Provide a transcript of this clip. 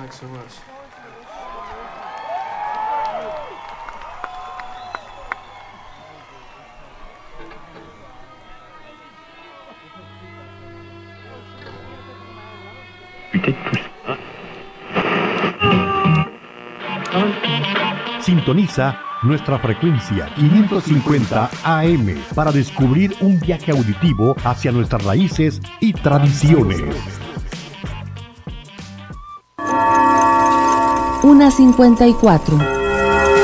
Thanks so much. Sintoniza nuestra frecuencia 550 AM para descubrir un viaje auditivo hacia nuestras raíces y tradiciones. 1:54.